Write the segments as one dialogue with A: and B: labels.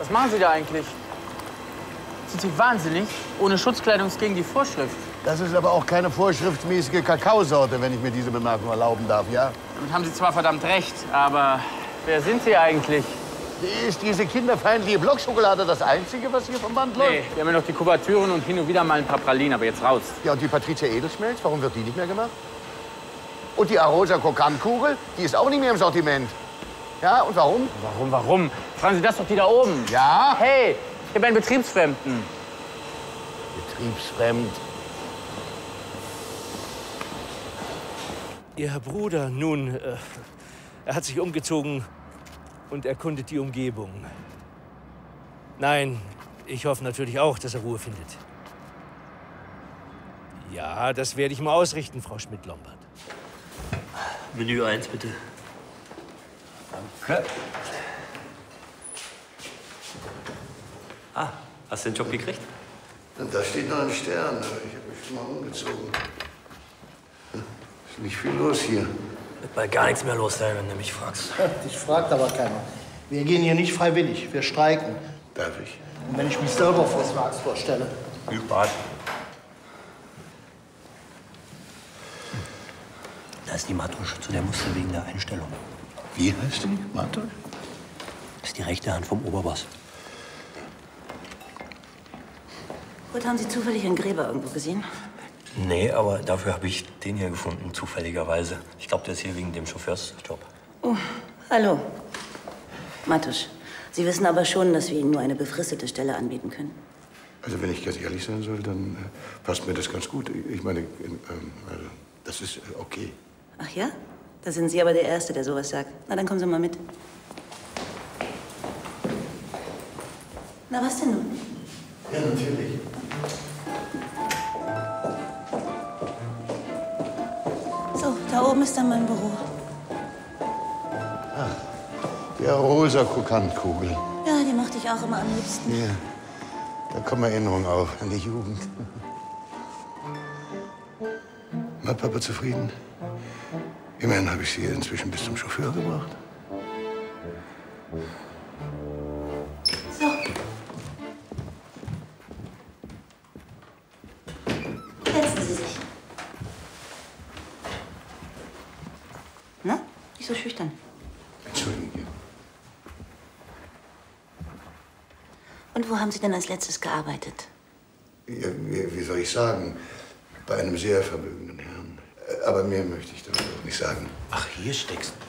A: Was machen Sie da eigentlich? Sind Sie wahnsinnig? Ohne Schutzkleidung ist gegen die Vorschrift.
B: Das ist aber auch keine vorschriftsmäßige Kakaosorte, wenn ich mir diese Bemerkung erlauben darf, ja?
A: Damit haben Sie zwar verdammt recht, aber wer sind Sie eigentlich?
B: Ist diese kinderfeindliche Blockschokolade das Einzige, was hier vom Band läuft?
A: Nee, wir haben ja noch die Kuvertüren und hin und wieder mal ein paar Pralinen, aber jetzt raus.
B: Ja, und die Patricia Edelschmelz, warum wird die nicht mehr gemacht? Und die Arosa Kokantkugel, die ist auch nicht mehr im Sortiment. Ja, und warum?
A: Warum? Fragen Sie das doch die da oben.
B: Ja?
A: Hey, ich habe einen Betriebsfremden.
B: Betriebsfremd.
C: Ihr Herr Bruder, nun, er hat sich umgezogen und erkundet die Umgebung. Nein, ich hoffe natürlich auch, dass er Ruhe findet. Ja, das werde ich mal ausrichten, Frau Schmidt-Lombard.
D: Menü 1, bitte. Danke. Ah, hast du den Job gekriegt?
B: Und da steht noch ein Stern. Ich habe mich schon mal umgezogen. Ist nicht viel los hier.
D: Wird bald gar nichts mehr los sein, wenn du mich fragst.
E: Dich fragt aber keiner. Wir gehen hier nicht freiwillig. Wir streiken.
B: Darf ich?
E: Und wenn ich mich selber vors Werk vorstelle.
D: Übad. Da ist die Matrusch, zu der musst du wegen der Einstellung.
B: Wie heißt die? Matusch?
D: Das ist die rechte Hand vom Oberboss.
F: Gut, haben Sie zufällig einen Gräber irgendwo gesehen?
D: Nee, aber dafür habe ich den hier gefunden, zufälligerweise. Ich glaube, der ist hier wegen dem Chauffeursjob.
F: Oh, hallo. Matusch, Sie wissen aber schon, dass wir Ihnen nur eine befristete Stelle anbieten können.
B: Also wenn ich ganz ehrlich sein soll, dann passt mir das ganz gut. Ich meine, also, das ist okay.
F: Ach ja? Da sind Sie aber der Erste, der sowas sagt. Na, dann kommen Sie mal mit. Na, was denn nun?
B: Ja, natürlich.
F: So, da oben ist dann mein Büro.
B: Ach, die Arosa Kokantkugel.
F: Ja, die mochte ich auch immer am liebsten.
B: Ja, da kommen Erinnerungen auf an die Jugend. Na, Papa zufrieden? Immerhin habe ich Sie inzwischen bis zum Chauffeur gebracht.
F: So. Setzen Sie sich. Na, nicht so schüchtern.
B: Entschuldigen Sie.
F: Und wo haben Sie denn als letztes gearbeitet?
B: Ja, wie soll ich sagen? Bei einem sehr vermögenden Herrn. Aber mehr möchte ich darüber auch nicht sagen.
G: Ach, hier steckst du.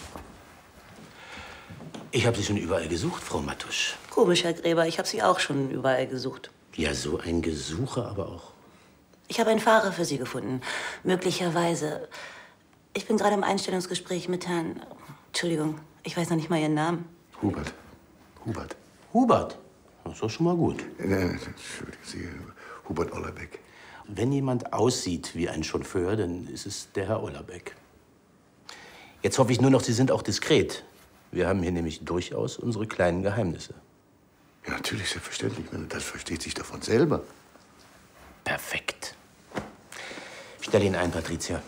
G: Ich habe Sie schon überall gesucht, Frau Matusch.
F: Komisch, Herr Gräber, ich habe Sie auch schon überall gesucht.
G: Ja, so ein Gesuche aber auch.
F: Ich habe einen Fahrer für Sie gefunden. Möglicherweise. Ich bin gerade im Einstellungsgespräch mit Herrn... Entschuldigung, ich weiß noch nicht mal Ihren Namen.
B: Hubert. Hubert.
G: Hubert? Das ist doch schon mal gut.
B: Nein, entschuldigen Sie, Hubert Ollerbeck.
G: Wenn jemand aussieht wie ein Chauffeur, dann ist es der Herr Ollerbeck. Jetzt hoffe ich nur noch, Sie sind auch diskret. Wir haben hier nämlich durchaus unsere kleinen Geheimnisse.
B: Ja, natürlich, selbstverständlich. Ich meine, das versteht sich doch von selber.
G: Perfekt. Ich stelle Ihnen ein, Patricia.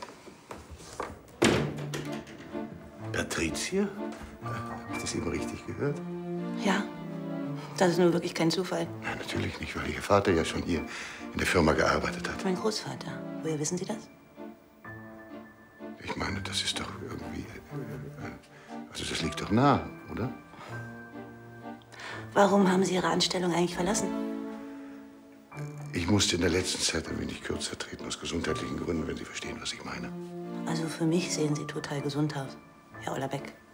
B: Patricia? Habe ich das eben richtig gehört?
F: Ja, das ist nur wirklich kein Zufall.
B: Ja, natürlich nicht, weil Ihr Vater ja schon hier in der Firma gearbeitet hat.
F: Mein Großvater. Woher wissen Sie das?
B: Ich meine, das ist doch irgendwie... Also das liegt doch nah, oder?
F: Warum haben Sie Ihre Anstellung eigentlich verlassen?
B: Ich musste in der letzten Zeit ein wenig kürzer treten, aus gesundheitlichen Gründen, wenn Sie verstehen, was ich meine.
F: Also für mich sehen Sie total gesund aus, Herr Ollerbeck.